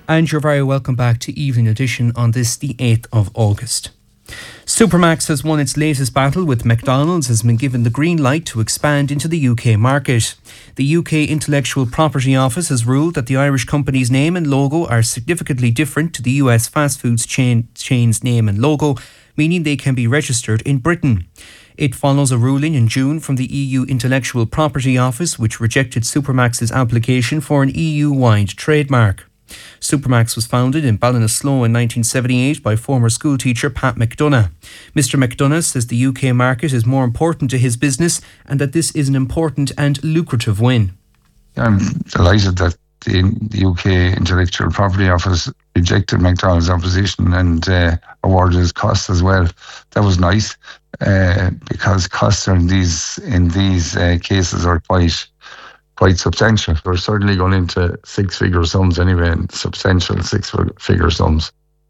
And you're very welcome back to Evening Edition on this, the 8th of August. Supermax has won its latest battle with McDonald's, has been given the green light to expand into the UK market. The UK Intellectual Property Office has ruled that the Irish company's name and logo are significantly different to the US fast foods chain's name and logo, meaning they can be registered in Britain. It follows a ruling in June from the EU Intellectual Property Office, which rejected Supermax's application for an EU-wide trademark. Supermax was founded in Ballinasloe in 1978 by former schoolteacher Pat McDonough. Mr McDonough says the UK market is more important to his business and that this is an important and lucrative win. I'm delighted that the UK Intellectual Property Office rejected McDonald's opposition and awarded us costs as well. That was nice because costs are in these cases are quite substantial. We're certainly going into six-figure sums anyway, and substantial six-figure sums.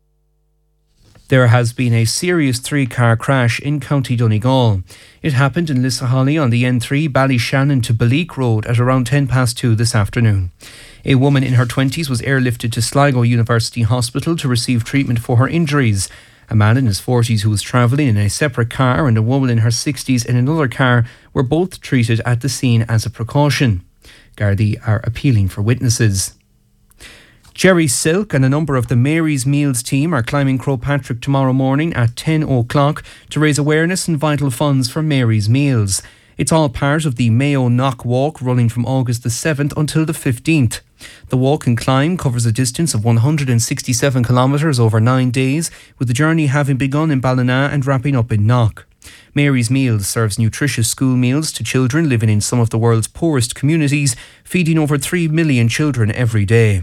There has been a serious three-car crash in County Donegal. It happened in Lissaholly on the N3 Ballyshannon to Balleek Road at around 2:10 this afternoon. A woman in her 20s was airlifted to Sligo University Hospital to receive treatment for her injuries. A man in his 40s who was travelling in a separate car and a woman in her 60s in another car were both treated at the scene as a precaution. Gardaí are appealing for witnesses. Jerry Silk and a number of the Mary's Meals team are climbing Croagh Patrick tomorrow morning at 10 o'clock to raise awareness and vital funds for Mary's Meals. It's all part of the Mayo Knock Walk running from August the 7th until the 15th. The walk and climb covers a distance of 167 kilometres over 9 days, with the journey having begun in Ballina and wrapping up in Knock. Mary's Meals serves nutritious school meals to children living in some of the world's poorest communities, feeding over 3 million children every day.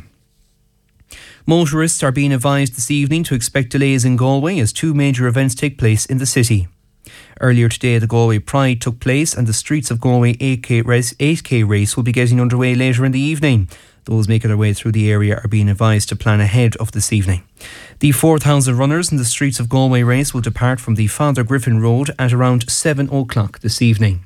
Motorists are being advised this evening to expect delays in Galway as two major events take place in the city. Earlier today, the Galway Pride took place and the Streets of Galway 8K race will be getting underway later in the evening. Those making their way through the area are being advised to plan ahead of this evening. The 4,000 runners in the Streets of Galway race will depart from the Father Griffin Road at around 7 o'clock this evening.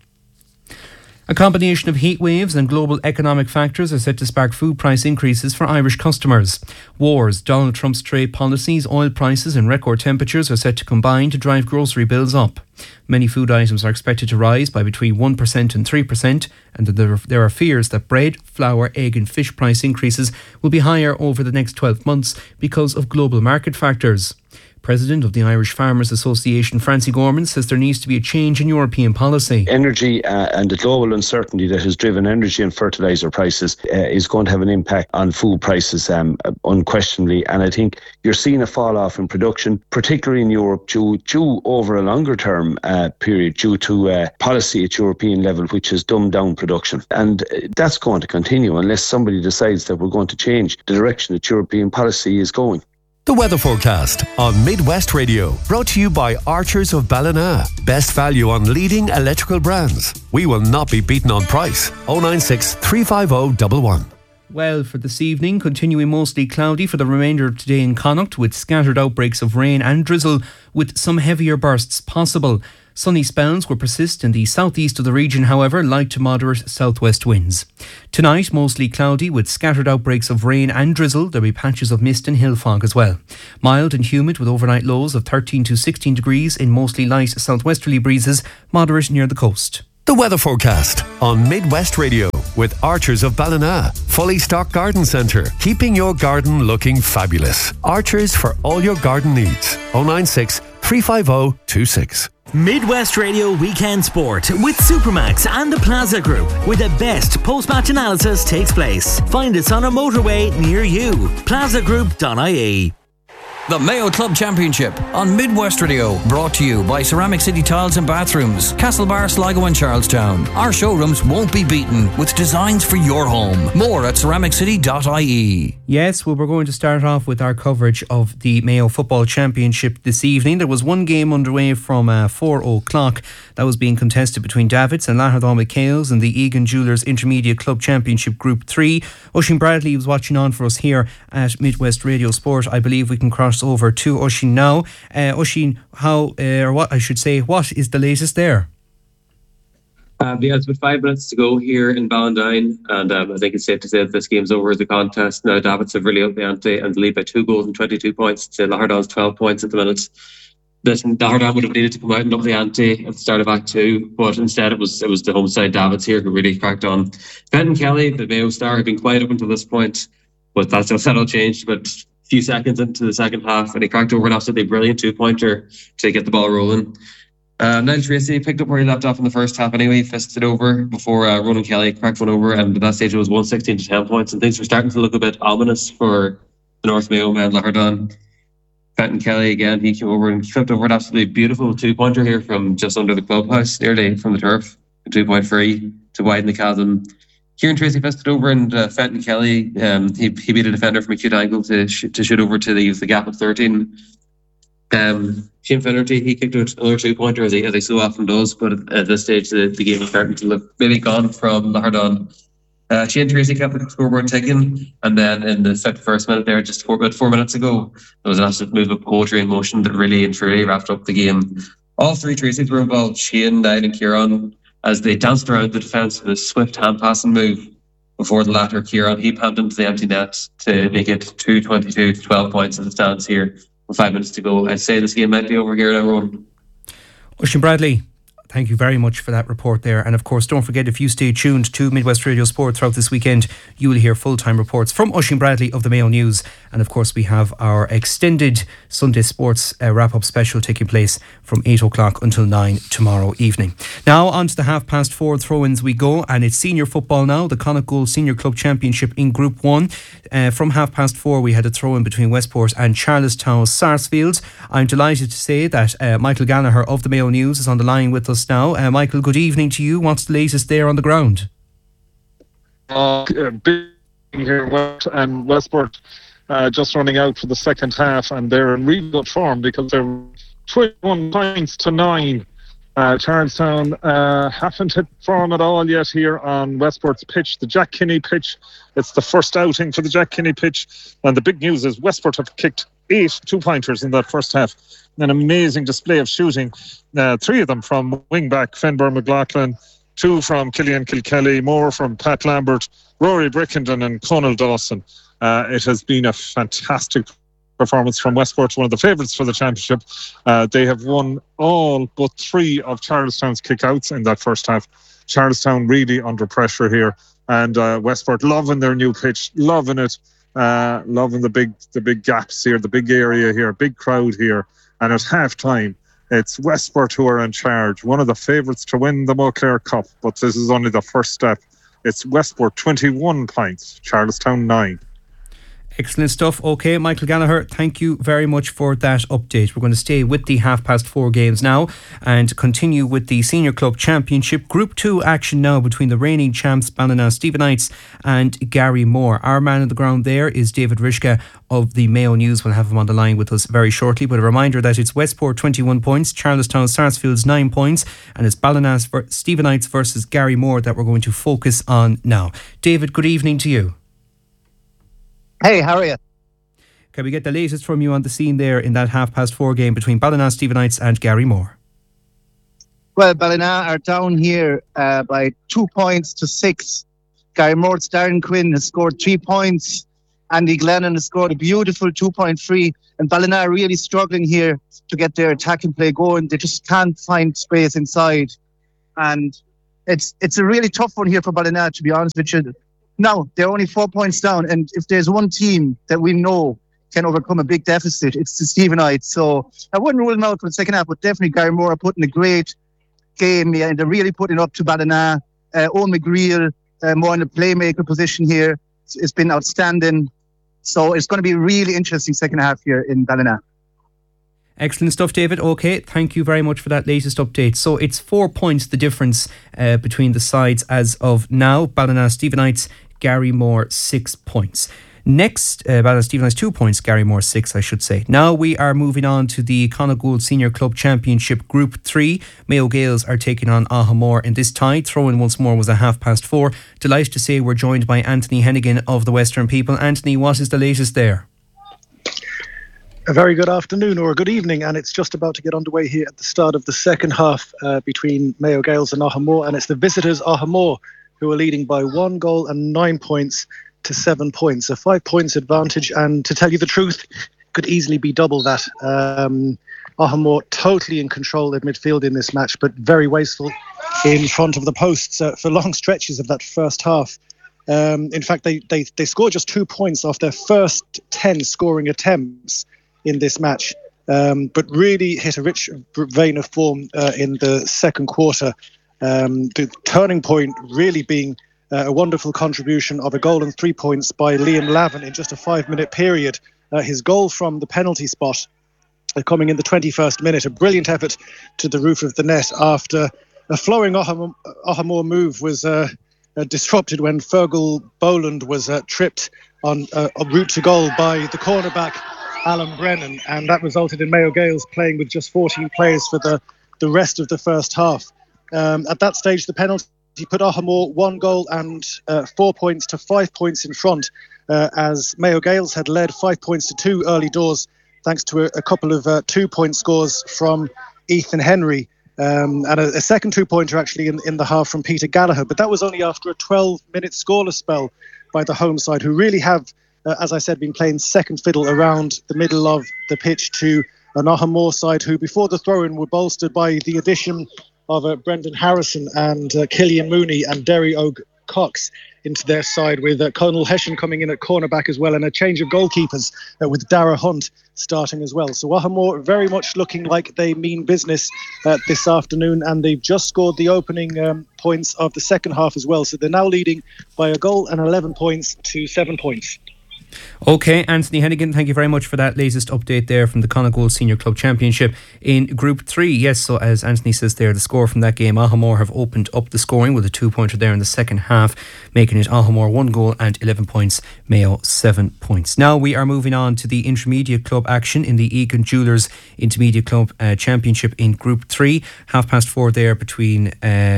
A combination of heat waves and global economic factors are set to spark food price increases for Irish customers. Wars, Donald Trump's trade policies, oil prices and record temperatures are set to combine to drive grocery bills up. Many food items are expected to rise by between 1% and 3%, and there are fears that bread, flour, egg and fish price increases will be higher over the next 12 months because of global market factors. President of the Irish Farmers Association, Francie Gorman, says there needs to be a change in European policy. Energy and the global uncertainty that has driven energy and fertiliser prices is going to have an impact on food prices unquestionably. And I think you're seeing a fall off in production, particularly in Europe, due over a longer term period, due to policy at European level, which has dumbed down production. And that's going to continue unless somebody decides that we're going to change the direction that European policy is going. The weather forecast on Midwest Radio, brought to you by Archers of Ballina. Best value on leading electrical brands. We will not be beaten on price. 096 350 111. Well, for this evening, continuing mostly cloudy for the remainder of today in Connacht, with scattered outbreaks of rain and drizzle, with some heavier bursts possible. Sunny spells will persist in the southeast of the region, however, light to moderate southwest winds. Tonight, mostly cloudy with scattered outbreaks of rain and drizzle. There'll be patches of mist and hill fog as well. Mild and humid with overnight lows of 13 to 16 degrees in mostly light southwesterly breezes, moderate near the coast. The weather forecast on Midwest Radio with Archers of Ballina. Fully stocked garden centre, keeping your garden looking fabulous. Archers for all your garden needs. 096 350 26. Midwest Radio Weekend Sport with Supermax and the Plaza Group, where the best post-match analysis takes place. Find us on a motorway near you. plazagroup.ie. The Mayo Club Championship on Midwest Radio, brought to you by Ceramic City Tiles and Bathrooms, Castlebar, Sligo and Charlestown. Our showrooms won't be beaten with designs for your home. More at ceramiccity.ie. Yes, well, we're going to start off with our coverage of the Mayo Football Championship this evening. There was one game underway from 4 o'clock that was being contested between Davids and Lahardhaw McHale's in the Egan Jewellers Intermediate Club Championship Group 3. Oisín Bradley was watching on for us here at Midwest Radio Sport. I believe we can cross over to Oisín now. Oisín, what is the latest there? It's with 5 minutes to go here in Ballindine, and I think it's safe to say that this game's over as a contest. Now, Davits have really upped the ante and lead by 2 goals and 22 points to Lahardon's 12 points at the minute. Lahardon would have needed to come out and up the ante at the start of Act 2, but instead it was the home side Davits here who really cracked on. Fenton Kelly, the Mayo star, had been quiet up until this point, but that all changed about a few seconds into the second half, and he cracked over an absolutely brilliant 2-pointer to get the ball rolling. Niall Tracy picked up where he left off in the first half anyway, fisted over before Ronan Kelly cracked one over, and at that stage it was 116 to 10 points, and things were starting to look a bit ominous for the North Mayo man, Lahardon. Fenton Kelly again, he came over and flipped over an absolutely beautiful 2-pointer here from just under the clubhouse, nearly from the turf, a 2-point free to widen the chasm. Kieran Tracy fisted over, and Fenton Kelly, he beat a defender from a cute angle to shoot over to the gap at 13. Shane Finnerty, he kicked out another 2-pointer as he so often does, but at this stage the game is starting to look maybe gone from Lahardon. Shane Tracy kept the scoreboard ticking, and then in the 51st minute there, just about 4 minutes ago, there was an absolute move of poetry in motion that really and truly wrapped up the game. All 3 Tracys were involved, Shane, Niall and Kieran, as they danced around the defence with a swift hand-passing move. Before the latter, Kieran, he pumped into the empty net to make it 2-22 to 12 points as it stands here with 5 minutes to go. I'd say this game might be over here now, Rowan. Oisin Bradley, thank you very much for that report there. And of course, don't forget, if you stay tuned to Midwest Radio Sport throughout this weekend, you will hear full-time reports from Oisin Bradley of the Mayo News. And of course, we have our extended Sunday Sports wrap-up special taking place from 8 o'clock until 9 tomorrow evening. Now, on to the 4:30 throw-ins we go. And it's senior football now, the Connacht Gold Senior Club Championship in Group 1. From 4:30, we had a throw-in between Westport and Charlestown Sarsfields. I'm delighted to say that Michael Gallagher of the Mayo News is on the line with us now. Michael, good evening to you. What's the latest there on the ground? Big here, and Westport just running out for the second half, and they're in really good form because they're 21 points to 9. Charlestown haven't hit form at all yet here on Westport's pitch, the Jack Kinney pitch. It's the first outing for the Jack Kinney pitch, and the big news is Westport have kicked 8 2-pointers in that first half. An amazing display of shooting. 3 of them from wing-back Fenber McLaughlin, 2 from Killian Kilkelly, more from Pat Lambert, Rory Brickenden and Conal Dawson. It has been a fantastic performance from Westport, one of the favourites for the championship. They have won all but 3 of Charlestown's kickouts in that first half. Charlestown really under pressure here, and Westport loving their new pitch, loving it, loving the big gaps here, the big area here, big crowd here. And at half-time, it's Westport who are in charge, one of the favourites to win the Mulcare Cup, but this is only the first step. It's Westport 21 points, Charlestown 9. Excellent stuff. OK, Michael Gallagher, thank you very much for that update. We're going to stay with the 4:30 games now and continue with the Senior Club Championship Group 2 action now between the reigning champs Ballina Stephenites and Gary Moore. Our man on the ground there is David Rishka of the Mayo News. We'll have him on the line with us very shortly, but a reminder that it's Westport 21 points, Charlestown Sarsfields 9 points, and it's Ballina Stephenites versus Gary Moore that we're going to focus on now. David, good evening to you. Hey, how are you? Can we get the latest from you on the scene there in that 4:30 game between Ballina Stephenites and Gary Moore? Well, Ballina are down here by 2 points to 6. Gary Moore's Darren Quinn has scored 3 points. Andy Glennon has scored a beautiful 2-point free. And Ballina are really struggling here to get their attacking play going. They just can't find space inside. And it's a really tough one here for Ballina, to be honest with you. Now, they're only 4 points down, and if there's one team that we know can overcome a big deficit, it's the Stephenites. So I wouldn't rule them out for the second half, but definitely Gary Moore are putting a great game, and they're really putting it up to Ballina. Owen McGreal, more in the playmaker position here. It's been outstanding. So it's going to be a really interesting second half here in Ballina. Excellent stuff, David. OK, thank you very much for that latest update. So it's 4 points the difference between the sides as of now. Ballina Stephenites, Gary Moore 6 points. Next, Ballina Stephenites 2 points, Gary Moore 6, I should say. Now we are moving on to the Connacht Gold Senior Club Championship Group 3. Mayo Gales are taking on Ahamore in this tie. Throw-in once more was 4:30. Delighted to say we're joined by Anthony Hennigan of the Western People. Anthony, what is the latest there? A very good afternoon or good evening, and it's just about to get underway here at the start of the second half between Mayo Gaels and Ahamore, and it's the visitors Ahamore who are leading by 1 goal and 9 points to 7 points, a 5 points advantage, and to tell you the truth, could easily be double that. Ahamore totally in control at midfield in this match, but very wasteful in front of the posts for long stretches of that first half. In fact, they scored just 2 points off their first 10 scoring attempts in this match, but really hit a rich vein of form in the second quarter. The turning point really being a wonderful contribution of a goal and 3 points by Liam Lavin in just a 5-minute period. His goal from the penalty spot coming in the 21st minute, a brilliant effort to the roof of the net after a flowing Ahamore move was disrupted when Fergal Boland was tripped on a route to goal by the cornerback Alan Brennan, and that resulted in Mayo Gaels playing with just 14 players for the rest of the first half. At that stage, the penalty put Ahamore 1 goal and 4 points to 5 points in front, as Mayo Gaels had led 5 points to 2 early doors, thanks to a couple of 2-point scores from Ethan Henry, and a second 2-pointer actually in the half from Peter Gallagher. But that was only after a 12-minute scoreless spell by the home side, who really have, as I said, been playing second fiddle around the middle of the pitch to an Ahamore side who, before the throw-in, were bolstered by the addition of Brendan Harrison and Killian Mooney and Derry Cox into their side, with Conal Hession coming in at cornerback as well, and a change of goalkeepers with Dara Hunt starting as well. So Ahamore very much looking like they mean business this afternoon, and they've just scored the opening points of the second half as well. So they're now leading by a goal and 11 points to 7 points. OK, Anthony Hennigan, thank you very much for that latest update there from the Connacht Senior Club Championship in Group 3. Yes, so as Anthony says there, the score from that game, Ahamore have opened up the scoring with a 2-pointer there in the second half, making it Ahamore 1 goal and 11 points, Mayo 7 points. Now we are moving on to the Intermediate Club action in the Egan Jewellers Intermediate Club Championship in Group 3. 4:30 there between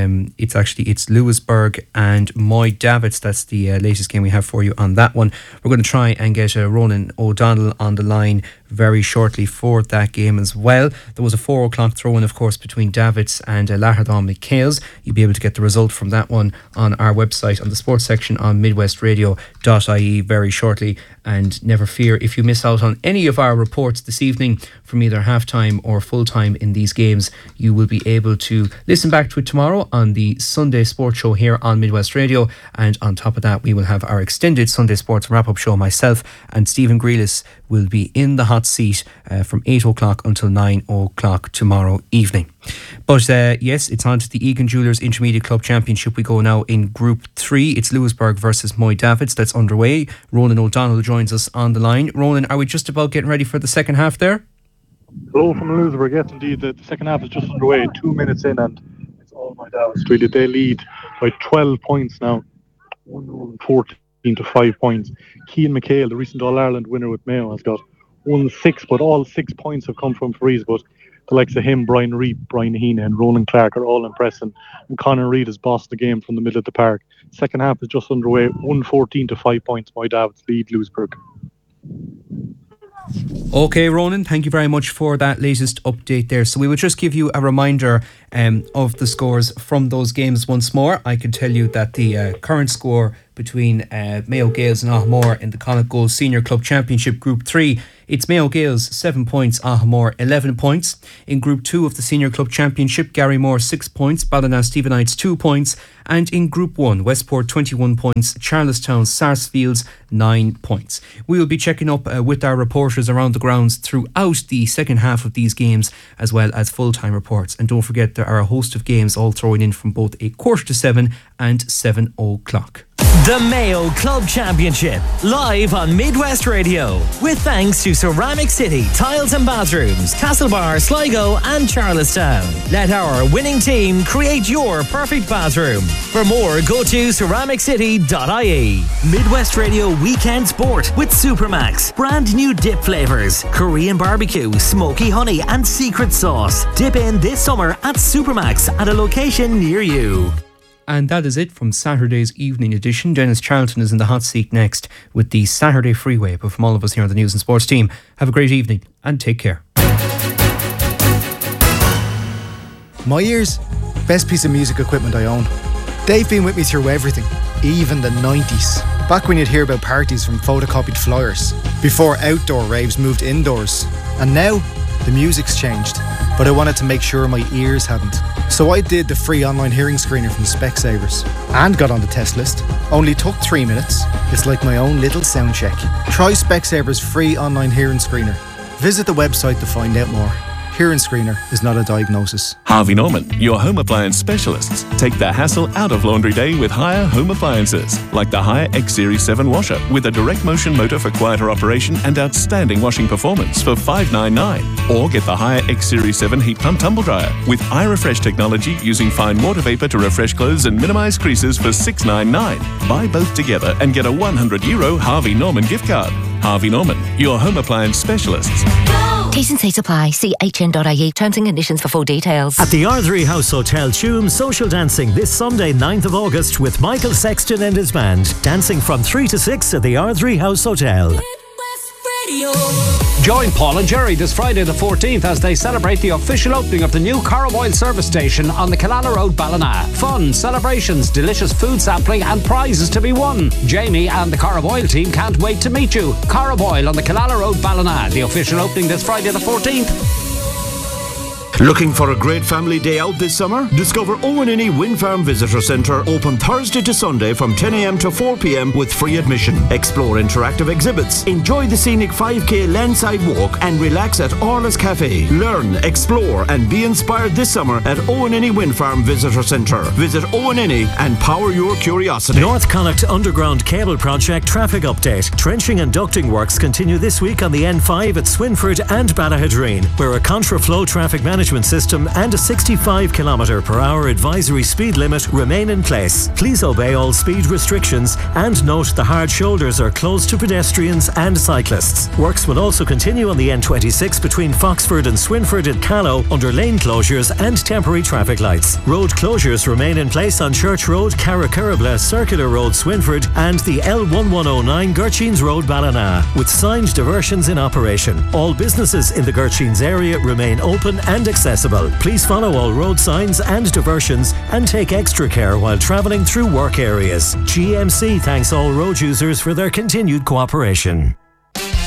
it's Lewisburg and Moy Davits. That's the latest game we have for you on that one. We're going to try and get Ronan O'Donnell on the line very shortly for that game as well. There was a 4 o'clock throw-in, of course, between Davits and Lahardon McHales. You'll be able to get the result from that one on our website on the sports section on midwestradio.ie very shortly. And never fear, if you miss out on any of our reports this evening from either half-time or full-time in these games, you will be able to listen back to it tomorrow on the Sunday Sports Show here on Midwest Radio. And on top of that, we will have our extended Sunday Sports wrap-up show. Myself and Stephen Grealis will be in the hot seat from 8 o'clock until 9 o'clock tomorrow evening. But yes, it's on to the Egan Jewellers Intermediate Club Championship. We go now in Group 3. It's Lewisburg versus Moy Davits. That's underway. Ronan O'Donnell joins us on the line. Ronan, are we just about getting ready for the second half there? Hello from Lewisburg. Yes, indeed. The second half is just underway. 2 minutes in, and it's all Moy Davits. Really, they lead by 12 points now. 14 to 5 points. Cian McHale, the recent All-Ireland winner with Mayo, has got 1-6, but all 6 points have come from frees. But the likes of him, Brian Reid, Brian Heaney and Ronan Clark are all impressing. And Conor Reid has bossed the game from the middle of the park. Second half is just underway. 1-14 to 5 points. Moy Davits lead Lewisburg. OK, Ronan, thank you very much for that latest update there. So we will just give you a reminder of the scores from those games once more. I can tell you that the current score between Mayo Gaels and Ahamore in the Connacht Senior Club Championship Group 3, it's Mayo Gaels 7 points, Ahamore 11 points. In Group 2 of the Senior Club Championship, Garrymore 6 points, Ballina Stephenites 2 points, and in Group 1, Westport 21 points, Charlestown Sarsfields 9 points. We will be checking up with our reporters around the grounds throughout the second half of these games, as well as full-time reports. And don't forget, there are a host of games all throwing in from both 7:15 and 7 o'clock. The Mayo Club Championship, live on Midwest Radio, with thanks to Ceramic City Tiles and Bathrooms, Castlebar, Sligo and Charlestown. Let our winning team create your perfect bathroom. For more, go to ceramiccity.ie. Midwest Radio Weekend Sport with Supermax. Brand new dip flavours, Korean barbecue, smoky honey and secret sauce. Dip in this summer at Supermax at a location near you. And that is it from Saturday's evening edition. Dennis Charlton is in the hot seat next with the Saturday Freeway. But from all of us here on the News and Sports team, have a great evening and take care. My ears, best piece of music equipment I own. They've been with me through everything, even the 90s. Back when you'd hear about parties from photocopied flyers, before outdoor raves moved indoors. And now, the music's changed, but I wanted to make sure my ears hadn't. So I did the free online hearing screener from Specsavers and got on the test list. Only took 3 minutes. It's like my own little sound check. Try Specsavers free online hearing screener. Visit the website to find out more. Hearing screener is not a diagnosis. Harvey Norman, your home appliance specialists. Take the hassle out of laundry day with Haier home appliances, like the Haier X Series 7 washer with a direct motion motor for quieter operation and outstanding washing performance for $599. Or get the Haier X Series 7 heat pump tumble dryer with iRefresh technology using fine water vapor to refresh clothes and minimize creases for $699. Buy both together and get a €100 Harvey Norman gift card. Harvey Norman, your home appliance specialists. T's and C's apply. See hn.ie. Terms and conditions for full details. At the Ardrey House Hotel, Tuam, social dancing this Sunday, 9th of August, with Michael Sexton and his band. Dancing from 3 to 6 at the Ardrey House Hotel. Join Paul and Jerry this Friday the 14th as they celebrate the official opening of the new Caraboyle service station on the Killala Road, Ballina. Fun, celebrations, delicious food sampling and prizes to be won. Jamie and the Caraboyle team can't wait to meet you. Caraboyle on the Killala Road, Ballina. The official opening this Friday the 14th. Looking for a great family day out this summer? Discover Owenini Wind Farm Visitor Centre, open Thursday to Sunday from 10 a.m. to 4 p.m. with free admission. Explore interactive exhibits, enjoy the scenic 5k landside walk and relax at Orla's Cafe. Learn, explore and be inspired this summer at Owenini Wind Farm Visitor Centre. Visit Owenini and power your curiosity. North Connacht Underground Cable Project traffic update. Trenching and ducting works continue this week on the N5 at Swinford and Ballahadreen, where a contraflow traffic management system and a 65 km/h advisory speed limit remain in place. Please obey all speed restrictions and note the hard shoulders are closed to pedestrians and cyclists. Works will also continue on the N26 between Foxford and Swinford in Callow under lane closures and temporary traffic lights. Road closures remain in place on Church Road, Carracurrabla, Circular Road, Swinford and the L1109 Gurcheens Road, Ballina, with signed diversions in operation. All businesses in the Gurcheens area remain open and accessible. Please follow all road signs and diversions and take extra care while travelling through work areas. GMC thanks all road users for their continued cooperation.